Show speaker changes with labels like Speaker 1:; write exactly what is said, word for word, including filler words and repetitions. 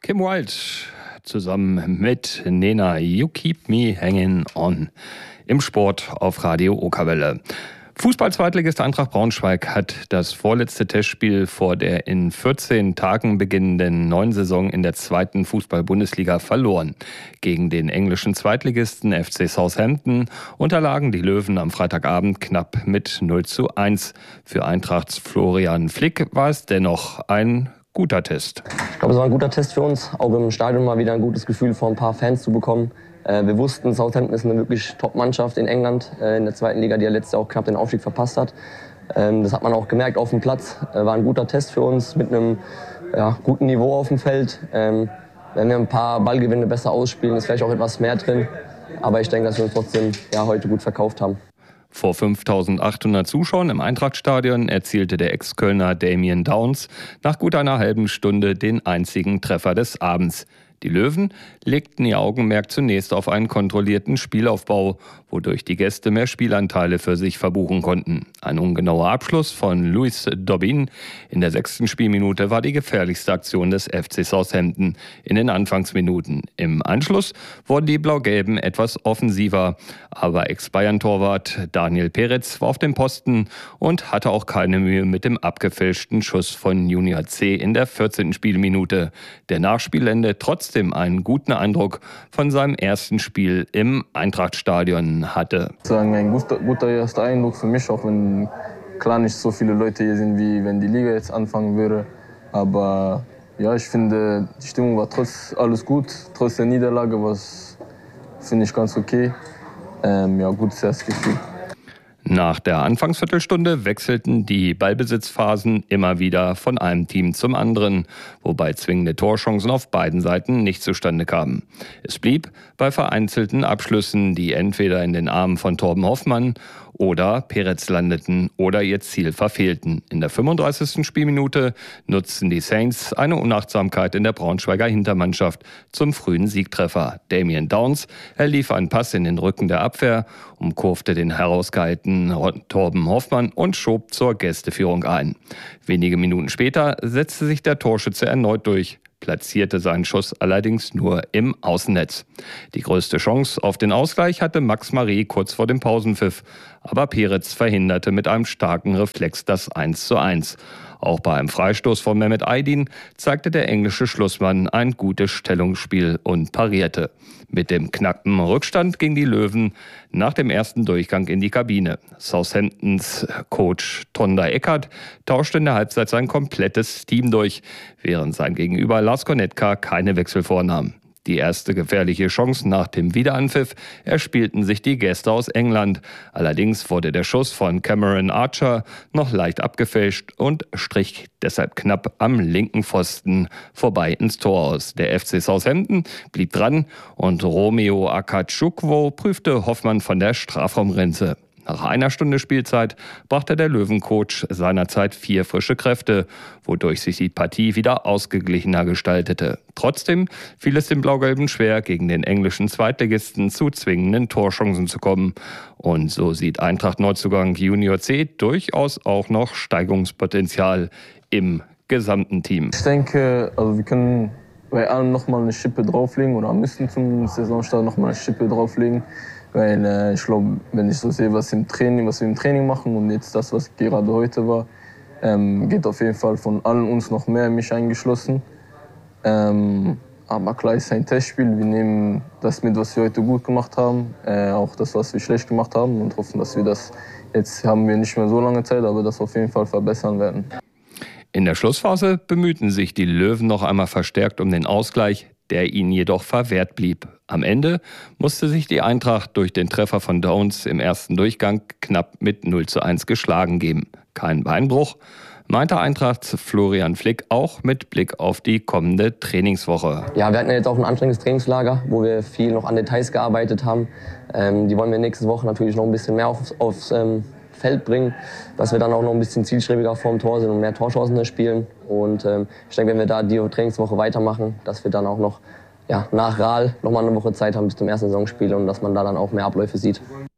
Speaker 1: Kim Wilde zusammen mit Nena, You Keep Me Hanging On im Sport auf Radio Okerwelle. Fußball-Zweitligist Eintracht Braunschweig hat das vorletzte Testspiel vor der in vierzehn Tagen beginnenden neuen Saison in der zweiten Fußball-Bundesliga verloren. Gegen den englischen Zweitligisten F C Southampton unterlagen die Löwen am Freitagabend knapp mit null zu eins. Für Eintrachts Florian Flick war es dennoch ein guter Test.
Speaker 2: Ich glaube, es war ein guter Test für uns, auch im Stadion mal wieder ein gutes Gefühl vor ein paar Fans zu bekommen. Wir wussten, Southampton ist eine wirklich Top-Mannschaft in England, in der zweiten Liga, die ja letztes Jahr auch knapp den Aufstieg verpasst hat. Das hat man auch gemerkt auf dem Platz. War ein guter Test für uns mit einem ja, guten Niveau auf dem Feld. Wenn wir ein paar Ballgewinne besser ausspielen, ist vielleicht auch etwas mehr drin. Aber ich denke, dass wir uns trotzdem ja, heute gut verkauft haben.
Speaker 1: Vor fünftausendachthundert Zuschauern im Eintrachtstadion erzielte der Ex-Kölner Damien Downs nach gut einer halben Stunde den einzigen Treffer des Abends. Die Löwen legten ihr Augenmerk zunächst auf einen kontrollierten Spielaufbau, wodurch die Gäste mehr Spielanteile für sich verbuchen konnten. Ein ungenauer Abschluss von Louis Dobbin in der sechsten Spielminute war die gefährlichste Aktion des F C Southampton in den Anfangsminuten. Im Anschluss wurden die Blau-Gelben etwas offensiver, aber Ex-Bayern-Torwart Daniel Peretz war auf dem Posten und hatte auch keine Mühe mit dem abgefälschten Schuss von Junior C in der vierzehnten Spielminute. Der Nachspielende trotz einen guten Eindruck von seinem ersten Spiel im Eintrachtstadion hatte.
Speaker 3: Sagen, ein guter, guter erster Eindruck für mich, auch wenn klar nicht so viele Leute hier sind, wie wenn die Liga jetzt anfangen würde. Aber ja, ich finde, die Stimmung war trotz alles gut, trotz der Niederlage war es, finde ich, ganz okay. Ähm, ja, gutes erstes Gefühl.
Speaker 1: Nach der Anfangsviertelstunde wechselten die Ballbesitzphasen immer wieder von einem Team zum anderen, wobei zwingende Torchancen auf beiden Seiten nicht zustande kamen. Es blieb bei vereinzelten Abschlüssen, die entweder in den Armen von Torben Hoffmann oder Peretz landeten oder ihr Ziel verfehlten. In der fünfunddreißigsten Spielminute nutzten die Saints eine Unachtsamkeit in der Braunschweiger Hintermannschaft zum frühen Siegtreffer. Damien Downs erlief einen Pass in den Rücken der Abwehr, umkurfte den herausgehaltenen Torben Hoffmann und schob zur Gästeführung ein. Wenige Minuten später setzte sich der Torschütze erneut durch, platzierte seinen Schuss allerdings nur im Außennetz. Die größte Chance auf den Ausgleich hatte Max Marie kurz vor dem Pausenpfiff, aber Peretz verhinderte mit einem starken Reflex das eins zu eins. Auch bei einem Freistoß von Mehmet Aydin zeigte der englische Schlussmann ein gutes Stellungsspiel und parierte. Mit dem knappen Rückstand gingen die Löwen nach dem ersten Durchgang in die Kabine. Southamptons Coach Tonda Eckert tauschte in der Halbzeit sein komplettes Team durch, während sein Gegenüber Lars Konetka keine Wechsel vornahm. Die erste gefährliche Chance nach dem Wiederanpfiff erspielten sich die Gäste aus England. Allerdings wurde der Schuss von Cameron Archer noch leicht abgefälscht und strich deshalb knapp am linken Pfosten vorbei ins Tor aus. Der F C Southampton blieb dran und Romeo Akachukwu prüfte Hoffmann von der Strafraumgrenze. Nach einer Stunde Spielzeit brachte der Löwencoach seinerzeit vier frische Kräfte, wodurch sich die Partie wieder ausgeglichener gestaltete. Trotzdem fiel es den Blau-Gelben schwer, gegen den englischen Zweitligisten zu zwingenden Torchancen zu kommen. Und so sieht Eintracht-Neuzugang Junior C durchaus auch noch Steigerungspotenzial im gesamten Team.
Speaker 3: Ich denke, also wir können bei allen nochmal eine Schippe drauflegen oder müssen zum Saisonstart nochmal eine Schippe drauflegen. Weil äh, ich glaube, wenn ich so sehe, was, im Training, was wir im Training machen und jetzt das, was gerade heute war, ähm, geht auf jeden Fall von allen uns noch mehr, mich eingeschlossen. Ähm, aber klar, es ist ein Testspiel. Wir nehmen das mit, was wir heute gut gemacht haben, äh, auch das, was wir schlecht gemacht haben und hoffen, dass wir das, jetzt haben wir nicht mehr so lange Zeit, aber das auf jeden Fall verbessern werden.
Speaker 1: In der Schlussphase bemühten sich die Löwen noch einmal verstärkt um den Ausgleich, der ihnen jedoch verwehrt blieb. Am Ende musste sich die Eintracht durch den Treffer von Downs im ersten Durchgang knapp mit null zu eins geschlagen geben. Kein Beinbruch, meinte Eintrachts Florian Flick auch mit Blick auf die kommende Trainingswoche.
Speaker 2: Ja, wir hatten jetzt auch ein anstrengendes Trainingslager, wo wir viel noch an Details gearbeitet haben. Ähm, die wollen wir nächste Woche natürlich noch ein bisschen mehr aufs, aufs ähm, Feld bringen, dass wir dann auch noch ein bisschen zielstrebiger vorm Tor sind und mehr Torchancen spielen. Und ähm, ich denke, wenn wir da die Trainingswoche weitermachen, dass wir dann auch noch ja, nach Rahl noch mal eine Woche Zeit haben bis zum ersten Saisonspiel und dass man da dann auch mehr Abläufe sieht.